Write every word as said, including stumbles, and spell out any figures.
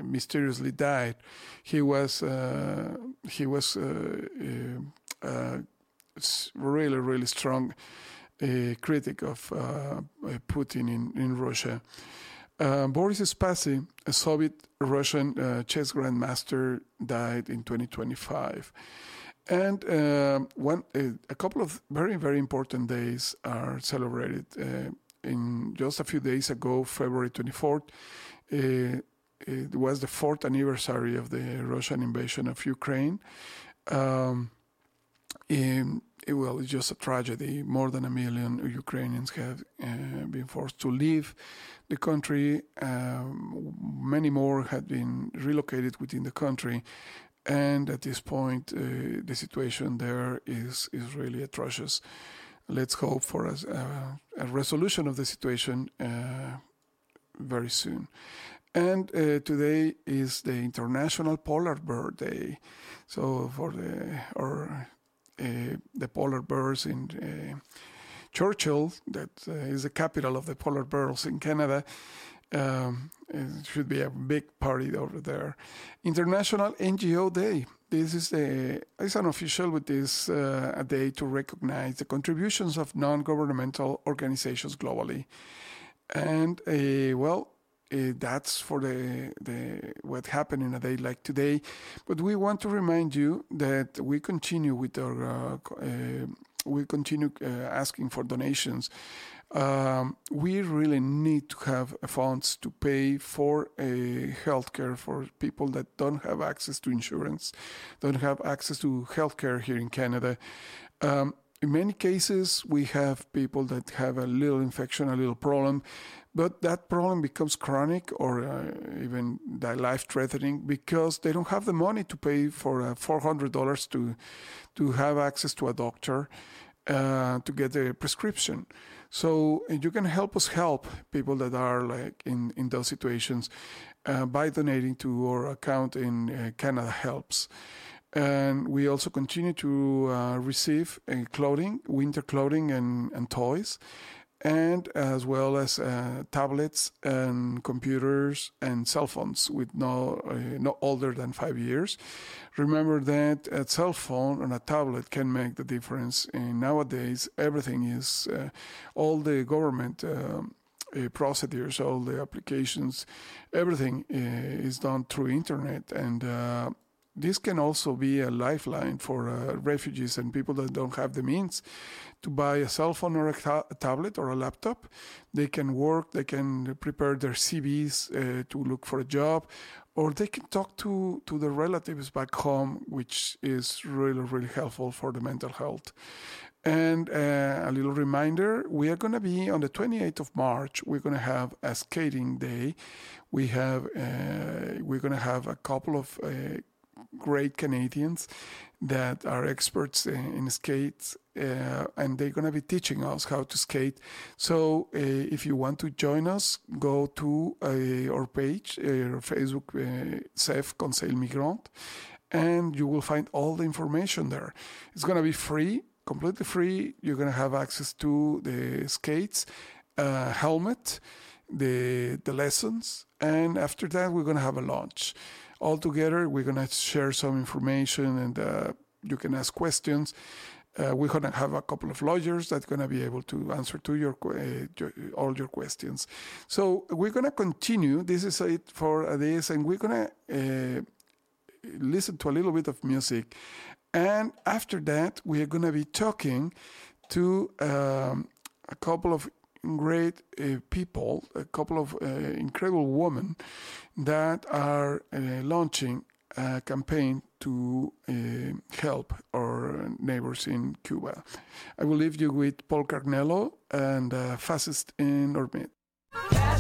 mysteriously died. He was uh, he was uh, uh, uh, really really strong uh, critic of uh, Putin in in Russia. Uh, Boris Spassky, a Soviet-Russian uh, chess grandmaster, died in twenty twenty-five. And uh, one, uh, a couple of very, very important days are celebrated. Uh, in just a few days ago, February twenty-fourth, uh, it was the fourth anniversary of the Russian invasion of Ukraine. Um, in, it, well, it's just a tragedy. More than a million Ukrainians have uh, been forced to leave the country. Um, many more had been relocated within the country. And at this point, uh, the situation there is, is really atrocious. Let's hope for a, uh, a resolution of the situation uh, very soon. And uh, today is the International Polar Bear Day. So for the or uh, the polar bears in uh, Churchill, that uh, is the capital of the polar bears in Canada. Um, it should be a big party over there. International N G O Day. This is a it's unofficial, but this uh, a day to recognize the contributions of non-governmental organizations globally. And uh, well, uh, that's for the the what happened in a day like today. But we want to remind you that we continue with our uh, uh, we continue uh, asking for donations. Um, we really need to have funds to pay for a healthcare for people that don't have access to insurance, don't have access to healthcare here in Canada. Um, in many cases, we have people that have a little infection, a little problem, but that problem becomes chronic or uh, even life-threatening because they don't have the money to pay for uh, four hundred dollars to to have access to a doctor uh, to get a prescription. So you can help us help people that are like in, in those situations uh, by donating to our account in uh, Canada Helps. And we also continue to uh, receive uh, clothing, winter clothing and, and toys, and as well as uh, tablets and computers and cell phones with no uh, no older than five years. Remember that a cell phone and a tablet can make the difference. And nowadays, everything is, uh, all the government um, uh, procedures, all the applications, everything uh, is done through internet. And uh, this can also be a lifeline for uh, refugees and people that don't have the means to buy a cell phone or a, ta- a tablet or a laptop. They can work, they can prepare their C Vs uh, to look for a job, or they can talk to, to their relatives back home, which is really, really helpful for the mental health. And uh, a little reminder, we are going to be on the twenty-eighth of March, we're going to have a skating day. We have, uh, we're going to have a couple of uh, great Canadians that are experts in skates, uh, and they're going to be teaching us how to skate. So uh, if you want to join us, go to uh, our page, uh, Facebook, uh, C E F Conseil Migrant, and you will find all the information there. It's going to be free, completely free. You're going to have access to the skates, uh, helmet, the the lessons, and after that, we're going to have a lunch. All together, we're going to share some information, and uh, you can ask questions. Uh, we're going to have a couple of lawyers that are going to be able to answer to your, uh, your all your questions. So we're going to continue. This is it for this, and we're going to uh, listen to a little bit of music. And after that, we are going to be talking to um, a couple of great uh, people, a couple of uh, incredible women that are uh, launching a campaign to uh, help our neighbors in Cuba. I will leave you with Paul Carnello and uh, Fascist in Orbit.